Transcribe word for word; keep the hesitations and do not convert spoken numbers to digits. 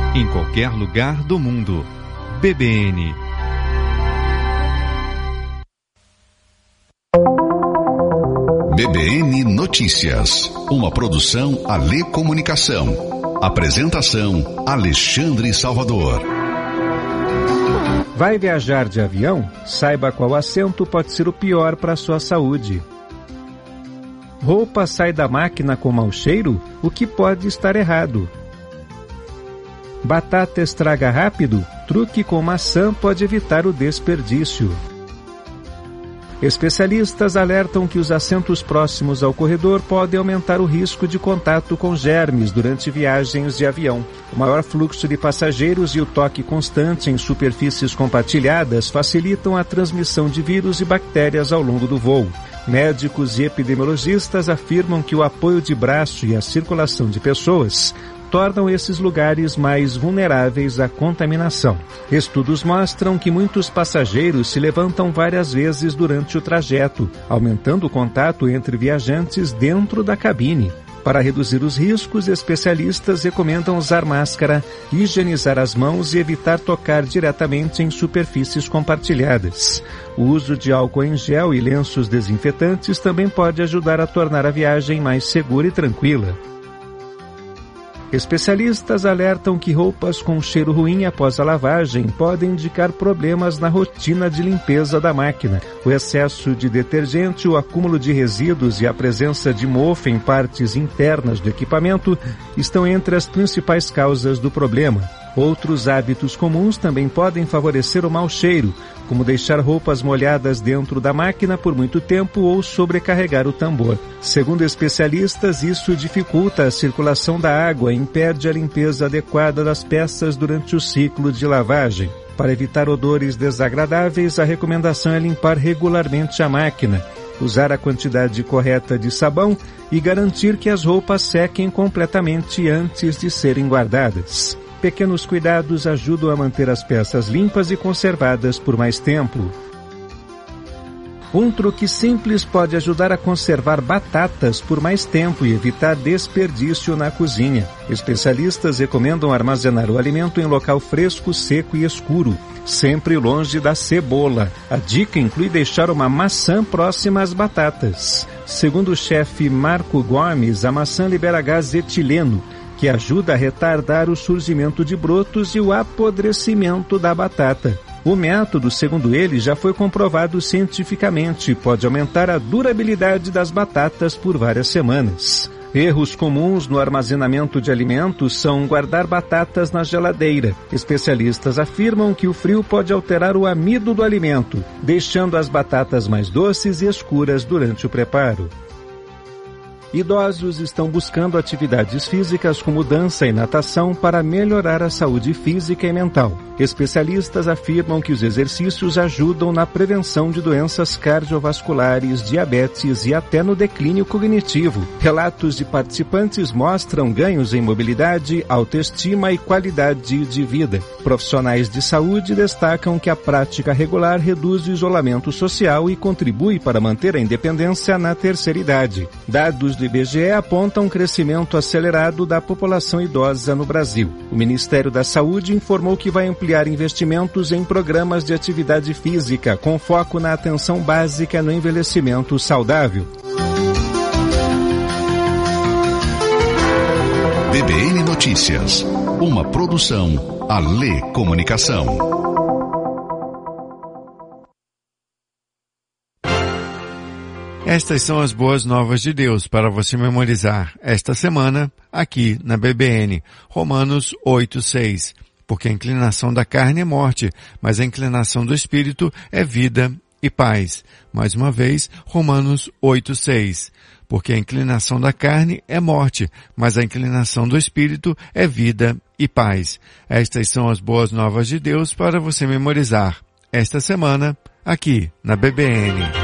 em qualquer lugar do mundo. B B N. B B N Notícias, uma produção Alê Comunicação. Apresentação Alexandre Salvador. Vai viajar de avião? Saiba qual assento pode ser o pior para a sua saúde. Roupa sai da máquina com mau cheiro? O que pode estar errado? Batata estraga rápido? Truque com maçã pode evitar o desperdício. Especialistas alertam que os assentos próximos ao corredor podem aumentar o risco de contato com germes durante viagens de avião. O maior fluxo de passageiros e o toque constante em superfícies compartilhadas facilitam a transmissão de vírus e bactérias ao longo do voo. Médicos e epidemiologistas afirmam que o apoio de braço e a circulação de pessoas tornam esses lugares mais vulneráveis à contaminação. Estudos mostram que muitos passageiros se levantam várias vezes durante o trajeto, aumentando o contato entre viajantes dentro da cabine. Para reduzir os riscos, especialistas recomendam usar máscara, higienizar as mãos e evitar tocar diretamente em superfícies compartilhadas. O uso de álcool em gel e lenços desinfetantes também pode ajudar a tornar a viagem mais segura e tranquila. Especialistas alertam que roupas com cheiro ruim após a lavagem podem indicar problemas na rotina de limpeza da máquina. O excesso de detergente, o acúmulo de resíduos e a presença de mofo em partes internas do equipamento estão entre as principais causas do problema. Outros hábitos comuns também podem favorecer o mau cheiro, como deixar roupas molhadas dentro da máquina por muito tempo ou sobrecarregar o tambor. Segundo especialistas, isso dificulta a circulação da água e impede a limpeza adequada das peças durante o ciclo de lavagem. Para evitar odores desagradáveis, a recomendação é limpar regularmente a máquina, usar a quantidade correta de sabão e garantir que as roupas sequem completamente antes de serem guardadas. Pequenos cuidados ajudam a manter as peças limpas e conservadas por mais tempo. Um truque simples pode ajudar a conservar batatas por mais tempo e evitar desperdício na cozinha. Especialistas recomendam armazenar o alimento em local fresco, seco e escuro, sempre longe da cebola. A dica inclui deixar uma maçã próxima às batatas. Segundo o chefe Marco Gomes, a maçã libera gás etileno, que ajuda a retardar o surgimento de brotos e o apodrecimento da batata. O método, segundo ele, já foi comprovado cientificamente e pode aumentar a durabilidade das batatas por várias semanas. Erros comuns no armazenamento de alimentos são guardar batatas na geladeira. Especialistas afirmam que o frio pode alterar o amido do alimento, deixando as batatas mais doces e escuras durante o preparo. Idosos estão buscando atividades físicas como dança e natação para melhorar a saúde física e mental. Especialistas afirmam que os exercícios ajudam na prevenção de doenças cardiovasculares, diabetes e até no declínio cognitivo. Relatos de participantes mostram ganhos em mobilidade, autoestima e qualidade de vida. Profissionais de saúde destacam que a prática regular reduz o isolamento social e contribui para manter a independência na terceira idade. Dados do I B G E apontam um crescimento acelerado da população idosa no Brasil. O Ministério da Saúde informou que vai ampliar investimentos em programas de atividade física, com foco na atenção básica no envelhecimento saudável. B B N Notícias, uma produção Alê Comunicação. Estas são as boas novas de Deus para você memorizar esta semana aqui na B B N. Romanos oito, seis. Porque a inclinação da carne é morte, mas a inclinação do espírito é vida e paz. Mais uma vez, Romanos oito, seis. Porque a inclinação da carne é morte, mas a inclinação do espírito é vida e paz. Estas são as boas novas de Deus para você memorizar esta semana aqui na B B N.